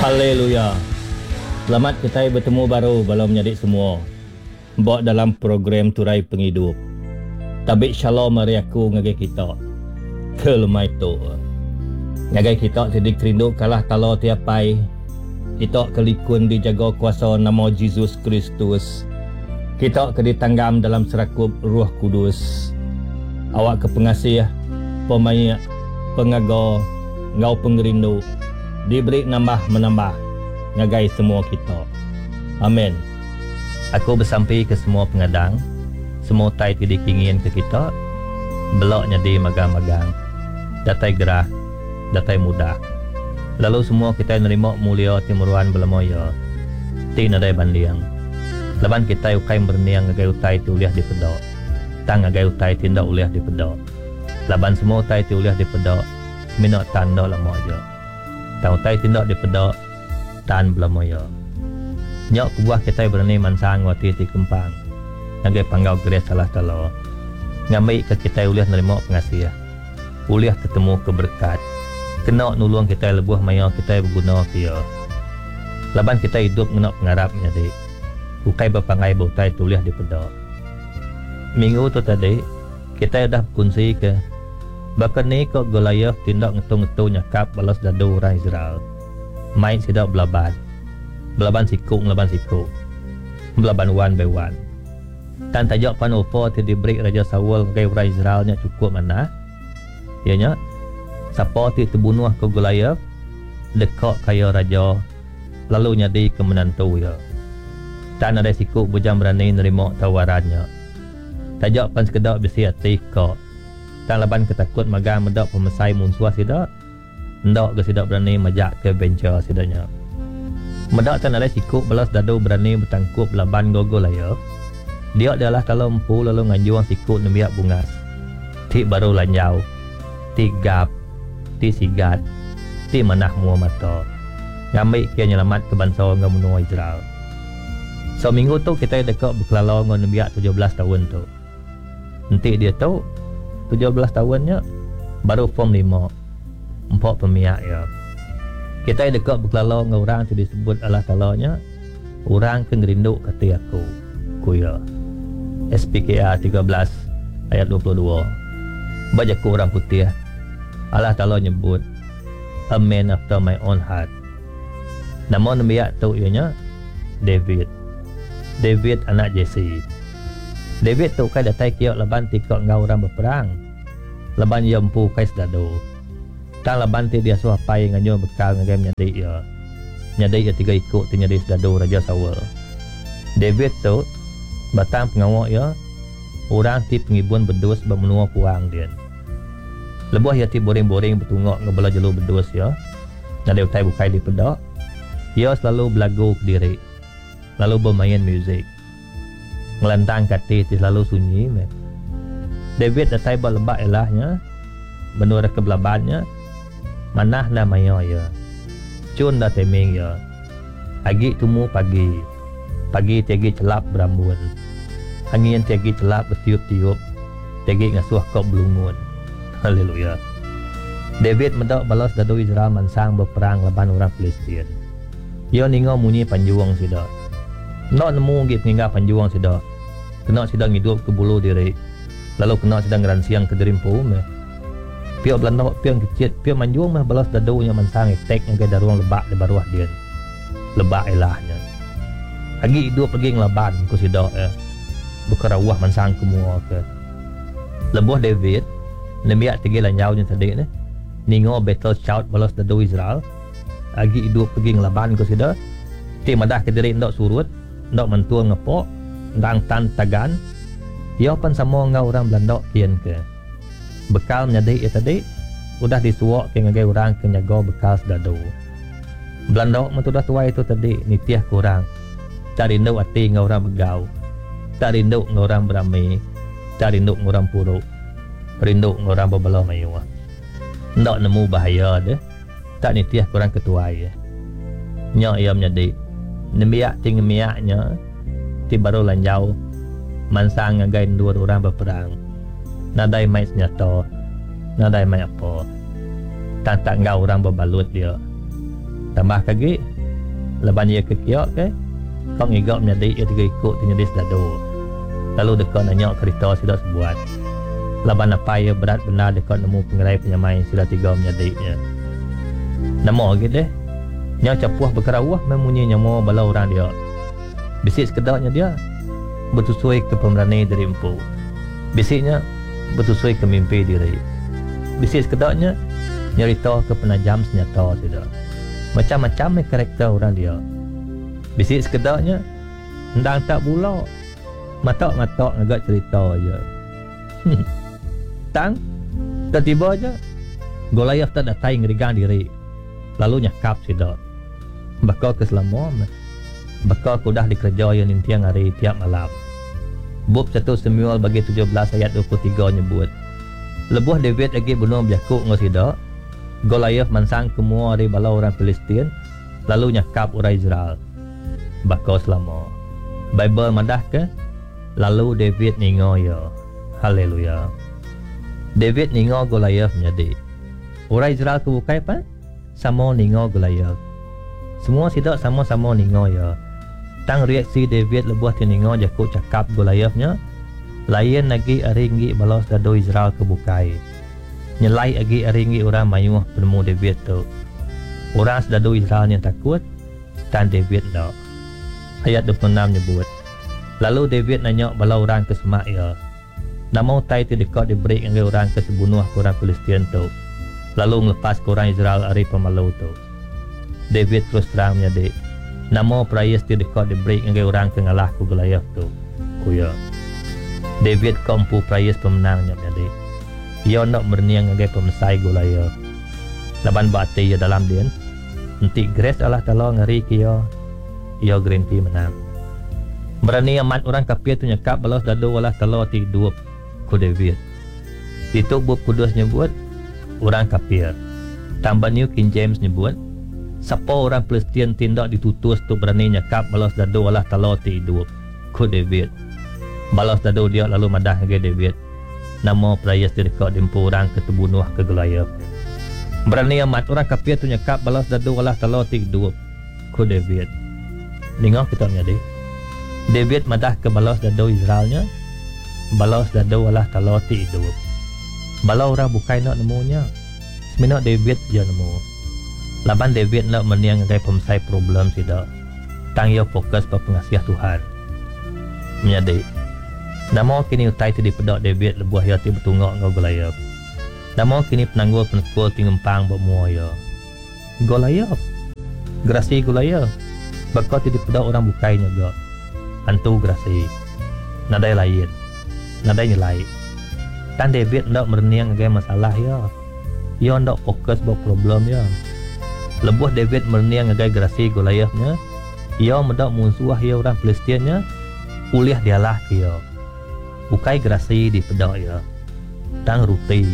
Haleluya. Selamat kita bertemu baru balau menyadik semua. Bawa dalam program Turai Penghidup. Tabik shalom hari aku ngagai kita. Kelemai tu. Ngagai kita jadi kerinduk kalah talo tiapai. Kita kelikun dijaga kuasa nama Yesus Kristus. Kita keditanggam dalam serakup Ruh Kudus. Awak ke pengasih, pemain, pengaga, ngau pengerindu. Diberi nambah menambah ngagai semua kita. Amin. Aku bersampai ke semua pengadang, semua tai tidak ingin ke kita, beloknya di magang-magang, datai gerah, datai mudah. Lalu semua kita nerima mulia timuruan belamoya, ti nadai bandiang. Leban kita ukai berniang ngagai utai ti uliah di pedok, tang ngagai utai tindak uliah di pedok. Leban semua utai ti uliah di pedok, minat tanda lamoya. Tahu tai tindak di pedok tan belamoya. Nyok kubuah kita berani mansang wati ti kempang. Ngagai panggau geres salah talo. Ngamai ke kita uliah nerima pengasih. Uliah ketemu keberkat. Kena nulung kita lebuh maya kita berguna kia. Laban kita hidup ngena pengarapnya dik. Bukai berpangai bautai tuliah di pedok. Minggu tu tadi kita dah kunci ke bahkan ni kok Goliath tindak ngetung-ngetung nyakap balas dadu orang Israel. Main sidak belaban. Belaban sikuk, belaban one by one. Tan tajak pan opo ti diberi Raja Saul ngai orang Israelnya cukup mana. Ianya siapa ti terbunuh ke Goliath dekak kaya raja lalu nyadi ke menantu ya. Tan ada sikuk bujang berani nerima tawarannya. Tajak pan sekedar besi hati kok. Tan laban ketakut magang mendak pemesai munsuah sidak. Ndak ke sidak berani majak ke benca sidaknya. Mendak tan ada sikuk balas dadu berani bertangkup laban gogo laya. Dia adalah kalau empu lalu nganjuang sikuk nemiak bungas. Ti baru lanjau. Ti gap. Ti sigat. Ti manah mua mata. Ngambil kia nyelamat ke bangsa ngau menua Israel. So minggu tu kita dekat berkelala ngau nemiak 17 tahun tu. Nanti dia tahu 17 tahunnya baru form 5 empat pemiak ya. Kita dekat berkelala dengan orang tu disebut Allah Ta'ala-nya orang kengerinduk kata aku kuya. SPKA 13 ayat 22. Baca ku orang putih Allah Ta'ala nyebut a man after my own heart. Nama nemiak tu ianya David. David anak Jesse. David tu kai datai kiok laban tikok ngau orang berperang. Laban ia empu kai sedado. Tang laban ti dia suapai nganyo bekal ngagai nyadai ia. Nyadai ia tiga ikut ti nyadai sedado Raja Saul. David tu batang pengawak ia orang ti pengibun bedus bermenua puang dia. Lebuh ia ti boring-boring bertungok ngebala jalur bedus ia. Nyadai utai bukai di pedok. Ia selalu belagu ke diri. Lalu bermain muzik. Ngelantang kati ti selalu sunyi. David datai berlebak elahnya. Menurut kebelabannya. Manah namanya ya. Cun dah teming ya. Agi tumu pagi. Pagi tiagi celap berambun. Angin tiagi celap bertiup-tiup. Tiagi ngasuh kok belungun. Haleluya. David mendak balas dadu Israel mansang berperang laban orang Palestin. Ia ningo munyi panjuang sida. Nak nemu gip hingga panjuang sida. Kena sedang hidup ke bulu diri. Lalu kena sedang ransiang ke dirimpu meh. Pihak Belanda pihak kecil pihak manjuang meh balas dadu yang mansang etek yang ke daruang lebak di baruah dia. Lebak elahnya. Lagi hidup pergi ngelaban ku sida bukarawah mansang kemua ke. Lebuh David nemiak tiga lanjau yang tadi ni. Ningo battle shout balas dadu Israel. Lagi hidup pergi ngelaban ku sida. Ti madah ke diri ndak surut, ndak mentua ngepok, ndang tan tagan. Dia pun sama ngau orang Belanda kian ke. Bekal menyadai ia tadi udah disuak ke ngagai orang ke nyaga bekal sedado. Belanda mentu dah tua itu tadi nitiah kurang. Tak rindu hati ngau orang begau. Tak rindu ngau orang beramai. Tak rindu ngau orang puruk. Rindu ngau orang berbala mayu. Ndak nemu bahaya deh. Tak nitiah kurang ketua ia. Nya ia menyadai nemiak ting miaknya ti baru lanjau mansang ngagai dua orang berperang. Nadai mai senjata, nadai mai apa. Tak ngau orang berbalut dia. Tambah kaki Leban ia ke kiok ke kau ngigak menjadi ia tiga ikut jadi sedado. Lalu dekat nanya kereta sudah sebuat. Leban apa ia berat benar dekat nemu pengerai penyamai sudah tiga menjadinya. Nama lagi deh. Nya capuah berkerawah memunyi nyamo bala orang dia. Bisik sekedarnya dia bertusui ke pemberani dari empu. Bisiknya bertusui ke mimpi diri. Bisik sekedarnya nyerita ke penajam senjata sudah. Macam-macam karakter orang dia. Bisik sekedarnya ndang tak pula. Matok-matok agak cerita aja. Tang tiba-tiba aja Goliath tak datang ngerigang diri. Lalu nyakap sudah. Bakal keselamatan. Bakal kudah dikerja yang nintiang hari tiap malam. Bab 1 Samuel bagi 17 ayat 23 nyebut. Lebuh David lagi bunuh berjakuk ngosida. Goliath mansang kemua dari bala orang Filistin. Lalu nyakap orang Israel. Bakal selama. Bible madah ke? Lalu David ningo ya. Haleluya. David ningo Goliath menjadi. Orang Israel kebukai apa? Sama ningo Goliath. Semua sidak sama-sama ningo ya. Tang reaksi David lebuh ti ningo jakuk cakap Goliathnya. Lain lagi aringgi balas dado Israel kebukai. Nyelai lagi aringgi orang mayuh penemu David tu. Orang sedado Israel yang takut dan David tak. Ayat 26 nyebut. Lalu David nanya bala orang ke semak ya. Nama tai ti dekat diberi dengan orang ke sebunuh orang Filistin tu. Lalu melepas ke orang Israel hari pemalu tu. David terus terang menjadi. Nama perayas ti dekat diberi dengan orang ke ngalah ke Goliath tu. Kuya. David keempu perayas pemenangnya menjadi. Ia nak berniang dengan pemesai Goliath. Laban bati ia dalam dia. Nanti grace Allah Ta'ala ngari kia. Ia gerinti menang. Berani amat orang kafir tu nyakap balas dado Allah Ta'ala ti dua ku David. Itu bab kudus nyebut orang kafir. Tambah New King James nyebut siapa orang Palestin tindak ditutus tu berani nyakap balas dado Allah Ta'ala ti dua ku David. Balas dado dia lalu madah ke David. Nama perayas dia dekat dimpu orang keterbunuh ke Goliath. Berani amat orang kafir tu nyakap balas dado Allah Ta'ala ti dua ku David. Dengar kita menjadi David madah ke balas dado Israelnya. Balas dado Allah Ta'ala ti hidup. Balau orang bukai nak nemunya. Sebenarnya David je nemu. Laban David nak meniang dengan pemesai problem tidak. Tang ia fokus pada pengasiah Tuhan. Menjadi nama kini utai ti dipedak David lebuah ia ti bertungak dengan Goliath. Nama kini penanggul penekul ti ngempang bermua ia. Goliath. Gerasi Goliath. Bakal ti dipedak orang bukai juga. Hantu gerasi. Nadai lain. Nadai nyelai. Dan David nak mereniang dengan masalah ya. Ia nak fokus buat problem ya. Lebuh David mereniang dengan gerasi Goliathnya. Ia mendak musuh ia orang Palestinnya. Uliah dialah dia. Bukai gerasi di pedak ya. Tang ruti.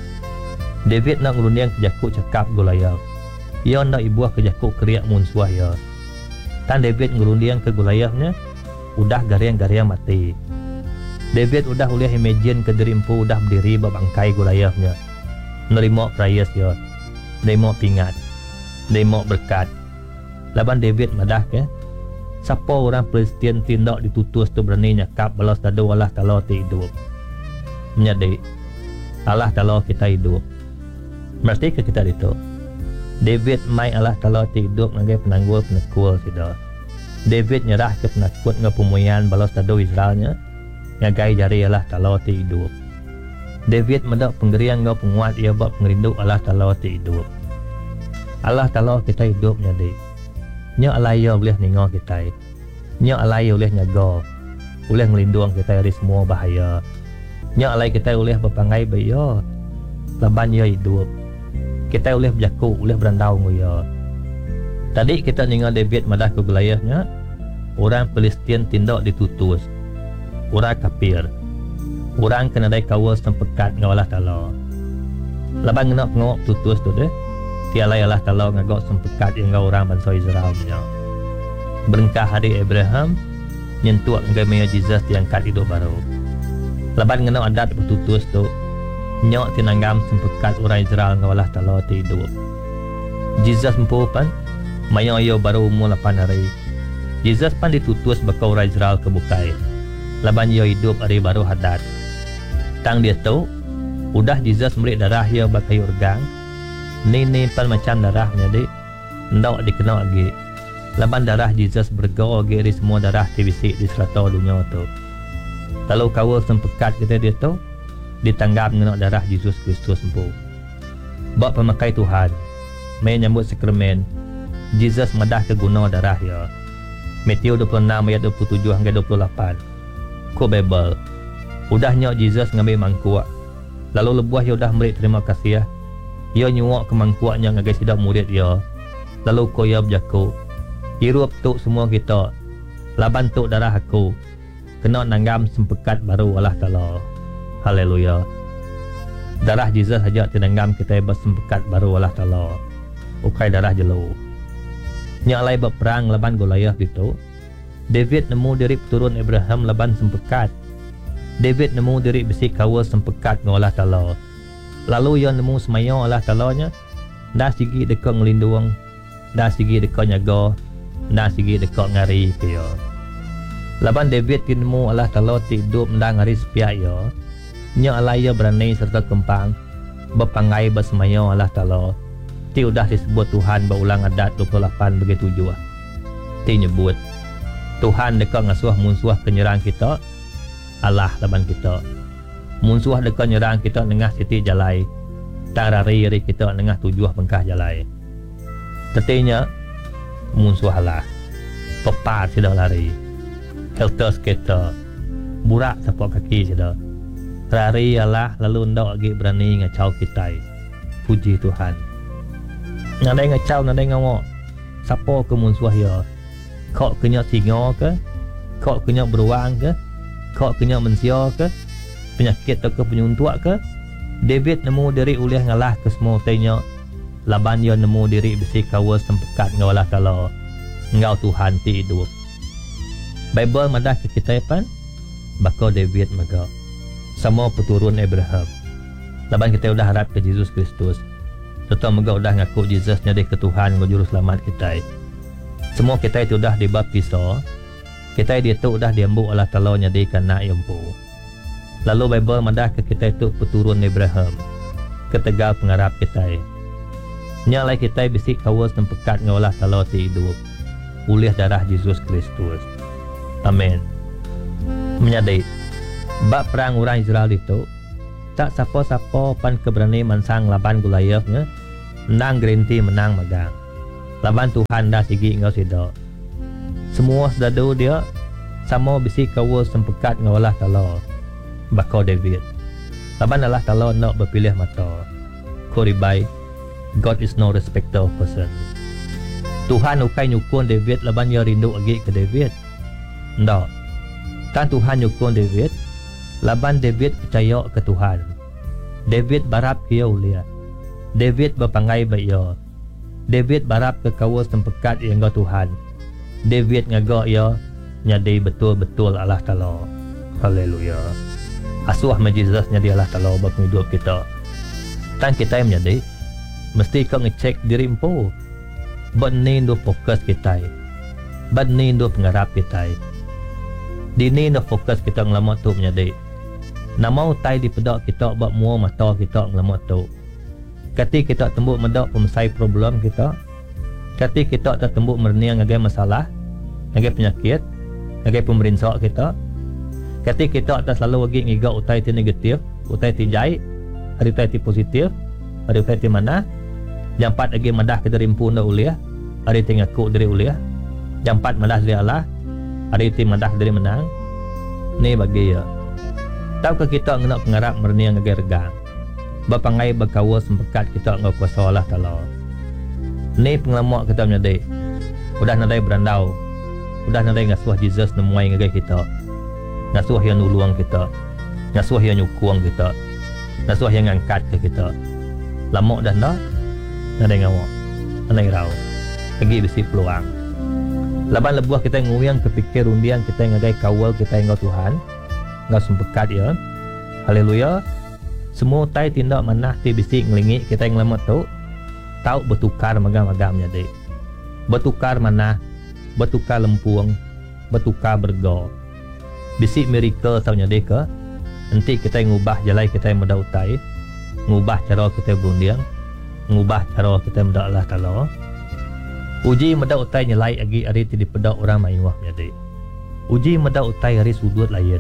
David nak mereniang kejakuk cakap Goliath. Ia nak ibuah kejakuk keriak musuh ya. Dan David ngerundiang ke Goliathnya. Udah gariang-gariang mati. David udah uliah imagine ke derimpu udah berdiri babangkai Goliathnya. Nerima prayas ya. Nerima pingat. Nerima berkat. Laban David madah ke. Siapa orang Palestin tindak ditutus tu berani nyakap balas dado Allah Ta'ala ti hidup. Menjadi Allah Ta'ala kita hidup. Berarti ke kita itu. David mai Allah Ta'ala ti hidup dengan penanggul penekul sudah. David nyerah ke penakut dengan pemuian balas dado Israelnya. Ngagai jari Allah Ta'ala ti hidup. David mendak penggeriang dengan penguat ia buat pengerindu Allah Ta'ala ti hidup. Allah Ta'ala kita hidup jadi. Nya Allah ia boleh ningo kita. Nya Allah ia boleh nyaga. Boleh melindung kita dari semua bahaya. Nya Allah kita boleh berpangai bahaya. Laban ia hidup. Kita boleh berjakuk, boleh berandau nguya. Tadi kita ningo David madah ke Goliathnya. Orang Palestin tindak ditutus. Orang kafir. Orang kena dari kawal sempekat dengan Allah Ta'ala. Laban kena pengawak tutus tu deh. Tialai Allah Ta'ala ngagak sempekat dengan orang bangsa Israel punya. Berengkah hari Abraham. Nyentuak dengan Maya Jesus diangkat hidup baru. Laban kena adat bertutus tu. Nyok tinanggam sempekat orang Israel dengan Allah Ta'ala ti hidup. Jesus mempupan. Mayo yo baru umur 8 hari. Jesus pan ditutus baka orang Israel ke bukai. Laban yo hidup hari baru hadat. Tang dia tu, udah Jesus beri darah yo baka urgang. Ni pan macam darah jadi ndak dikenal lagi. Laban darah Jesus bergaul lagi di semua darah TBC di serata dunia tu. Lalu kawal sempekat kita dia tu ditanggap dengan darah Yesus Kristus sembuh. Bak pemakai Tuhan, mai nyambut sakramen, Jesus madah ke guna darah ya. Matius 26 ayat 27 hingga 28. Ko Bible. Udahnya Jesus ngambil mangkuk. Lalu lebuah ya udah beri terima kasih ya. Ya nyuak ke mangkuknya ngagai sidak murid ya. Lalu ko ya berjaku. Hirup tu semua kita. Laban tu darah aku. Kena nanggam sempekat baru Allah Ta'ala. Haleluya. Darah Jesus saja tinanggam kita bersempekat baru Allah Ta'ala. Ukai darah jelu. Yang lain berperang laban Goliath itu. David nemu diri turun Abraham laban sempekat. David nemu diri besi kawal sempekat dengan Allah Ta'ala. Lalu yang nemu semayang Allah Ta'ala-nya. Dah sigi dekat ngelindung. Dah sigi dekat nyaga. Dah sigi dekat ngari ke ya. Laban David tinemu Allah Ta'ala hidup mendang hari sepiak ya. Nya Allah ya berani serta kempang berpangai bersemayang Allah Ta'ala. Ti udah disebut Tuhan berulang adat 28 begitu jua. Ti nyebut Tuhan dekat ngasuh munsuah penyerang kita. Allah laban kita. Munsuah dekat nyerang kita nengah siti jalai. Tarari kita nengah tujuh bengkah jalai. Tetinya munsuah Allah. Pepar sudah lari. Helter skater. Burak sapak kaki sudah. Rari Allah lalu ndak lagi berani ngacau kita. Puji Tuhan. Nadai ngacau nadai ngawak. Siapa ke munsuah ya? Kau kena singa ke? Kau kena beruang ke? Kau kena mensia ke? Penyakit atau ke penyuntuk ke? David nemu diri ulih ngalah ke semua tanya. Laban dia nemu diri besi kawal sempekat dengan Allah Ta'ala. Engkau Tuhan ti hidup. Bible madah ke kita pan? Baka David maga. Sama peturun Abraham. Laban kita udah harap ke Yesus Kristus. Serta maga udah ngaku Jesus jadi ke Tuhan dengan juru selamat kita. Semua kita itu udah dibaptisa. Kita dia tu udah diambu Allah Ta'ala jadi kana yampu. Lalu Bible madah ke kita itu peturun Abraham. Ketegal pengarap kita. Nyalai kita bisik kawal sempekat dengan Allah Ta'ala ti hidup. Ulih darah Yesus Kristus. Amin. Menyadari bab perang orang Israel itu tak siapa-siapa pan keberani mansang laban Goliathnya. Nang gerinti menang magang. Laban Tuhan dah sigi engkau sida. Semua sedadu dia sama bisi kawal sempekat dengan Allah Ta'ala. Baka David. Laban Allah Ta'ala nak berpilih mata. Koribai. God is no respecter of person. Tuhan ukai nyukun David laban dia rindu lagi ke David. Ndak. Kan Tuhan nyukun David, laban David percaya ke Tuhan. David barap dia ulia. David berpangai baik ya. David barap ke kawal sempekat yang kau Tuhan. David ngagak ya nyadai betul-betul Allah Ta'ala. Haleluya. Asuh majizat nyadai Allah Ta'ala bagi hidup kita. Tan kita yang nyadai mesti kau ngecek diri empu. Bani do fokus kita. Bani do pengarap kita. Dini do fokus kita ngelamat tu menyadai. Namau tai di pedak kita buat mua mata kita ngelamat tu. Kati kita tembuk medak pemesai problem kita. Kati kita tak tembuk merniang ngagai masalah, ngagai penyakit, ngagai pemerinsak kita. Kati kita tak selalu lagi ngigak utai ti negatif, utai ti jai, ada utai ti positif, ada utai ti mana. Jampat lagi madah ke dari impun dah uliah, ada ti ngaku dari uliah. Jampat madah dari Allah, ada ti madah dari menang. Ni bagi ya. Tahu ke kita nak pengarap merniang ngagai regang. Bapangai berkawal sempekat kita ngau kuasa Allah Ta'ala. Ni pengalaman kita menyadai. Udah nadai berandau. Udah nadai ngasuh Jesus nemuai ngagai kita. Ngasuh yang nuluang kita. Ngasuh yang nyukung kita. Ngasuh yang ngangkat ke kita. Lama dah dah. Nadai ngawak. Nadai rau. Lagi besi peluang. Laban lebuah kita nguyang kepikir undian kita ngagai kawal kita ngau Tuhan. Ngau sempekat ya. Haleluya. Semua tai tindak manah ti bisi ngelingik kita yang lama tu tahu bertukar magam-magamnya dek. bertukar mana, bertukar lempuang, bertukar bergo. Bisi miracle taunya deka. Nanti kita ngubah jalan kita mudah utai, ngubah cara kita berunding, ngubah cara kita mudah Allah Taala. Uji mudah utai nyelai agi hari ti dipedak orang main wah jadi. Uji mudah utai hari sudut lain.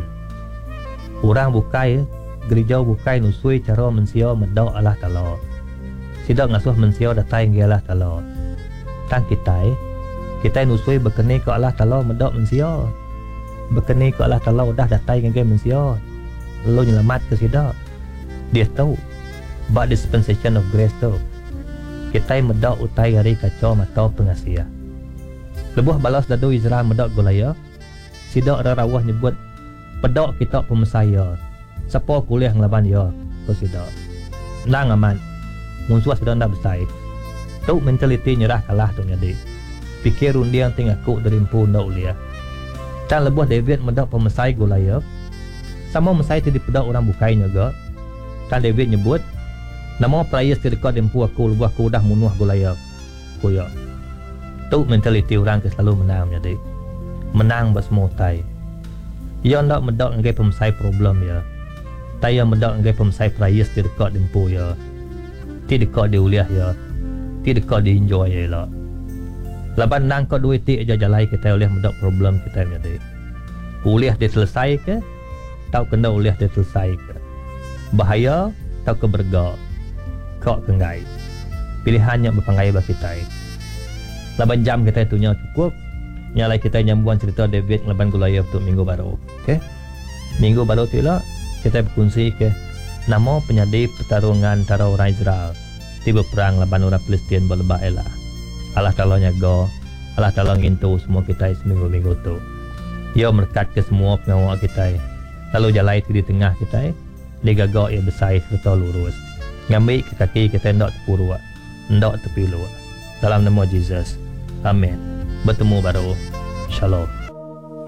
Orang bukai, gereja bukai nusui cara mensio mudah Allah Taala. Sidak ngasuh mensio datai ngi Allah Taala. Tang kita nusui berkeni ke Allah Taala mudah mensio. Berkeni ke Allah Taala dah datai ngi mensio. Lo nyelamat ke sidak. Dia tahu about dispensation of grace tu. Kita medak utai hari kacau mata pengasih. Lebuh balas dadu Israel medak golaya. Sidak rawah nyebut pedak kita pemesaya. Siapa kuliah ngelaban ya ke sidak. Nang aman. Musuh sudah ndak besai. Tu mentaliti nyerah kalah tu nyadi. Fikir rundiang tinggal aku dari empu ndak uliah. Dan lebuh David medak pemesai golaya. Sama mesai tu dipedak orang bukai juga. Dan David nyebut nama prayers ti dekat dempu aku lebuh aku dah munuh golaya. Koya. Tu mentaliti orang ke selalu menang jadi. Menang bersemua tai. Ia ndak medak ngai pemesai problem ya. Tai yang medak ngai pemesai prayers ti dekat dempu ya. Ti dekat dia uliah ya. Ti dekat dia enjoy ya lah. Laban nang kau duit ti aja jalai kita oleh medak problem kita jadi. Uliah dia selesai ke? Tau kena uliah dia selesai ke? Bahaya tau ke berga. Kau kengai. Pilihannya berpangai bagi kita. Laban jam kita itunya cukup. Nyalai kita nyambung cerita David laban Goliath untuk minggu baru. Okay? Minggu baru tu lah kita berkongsi ke nama penyadi pertarungan antara orang Israel. Tiba perang laban orang Palestin berlebah elah. Allah Ta'ala nyaga. Allah Ta'ala ngintu semua kita seminggu-minggu tu. Ia merkat ke semua pengawal kita. Lalu jalai tu di tengah kita. Digagak ia besar serta lurus. Ngambil ke kaki kita ndak terpuruk. Ndak terpilu. Dalam nama Jesus. Amin. Bertemu baru. Shalom.